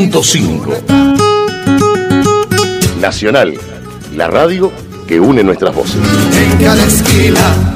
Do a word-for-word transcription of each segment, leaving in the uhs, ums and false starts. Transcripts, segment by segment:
punto cinco Nacional, la radio que une nuestras voces. En cada esquina.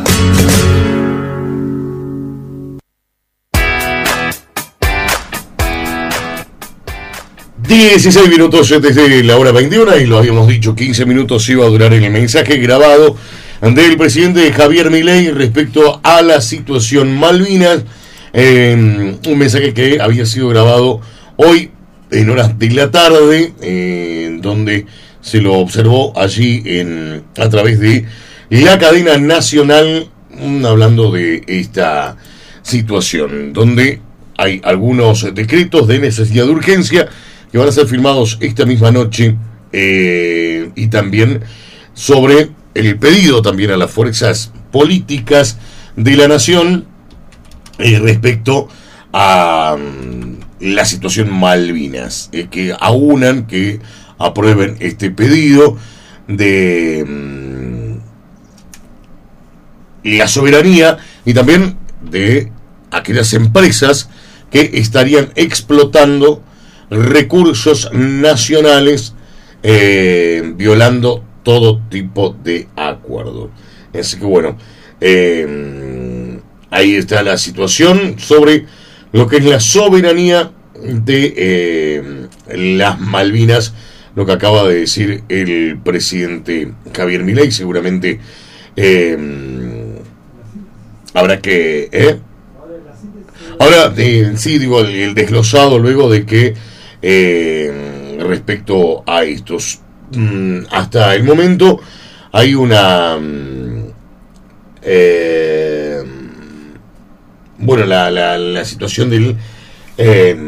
dieciséis minutos desde la hora veintiuno, y lo habíamos dicho, quince minutos iba a durar el mensaje grabado del presidente Javier Milei respecto a la situación Malvinas, eh, un mensaje que había sido grabado hoy en horas de la tarde, eh, donde se lo observó allí en, a través de la cadena nacional, hablando de esta situación, donde hay algunos decretos de necesidad de urgencia que van a ser firmados esta misma noche, eh, y también sobre el pedido también a las fuerzas políticas de la nación eh, respecto a um, la situación Malvinas, eh, que aunan, que aprueben este pedido de um, la soberanía y también de aquellas empresas que estarían explotando recursos nacionales, eh, violando todo tipo de acuerdo. Así que bueno, eh, ahí está la situación sobre lo que es la soberanía de eh, las Malvinas, lo que acaba de decir el presidente Javier Milei. Seguramente eh, habrá que... ¿eh? Ahora, eh, sí, digo, el, el desglosado luego de que eh, respecto a estos, mmm, hasta el momento hay una, mmm, eh, bueno, la, la, la situación del, eh,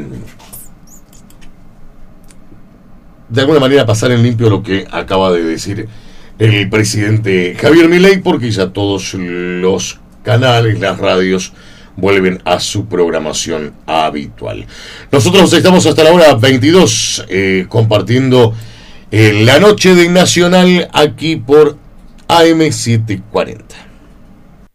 de alguna manera pasar en limpio lo que acaba de decir el presidente Javier Milei, porque ya todos los canales, las radios, vuelven a su programación habitual. Nosotros estamos hasta la hora veintidós eh, compartiendo eh, la noche de Nacional aquí por A M setecientos cuarenta.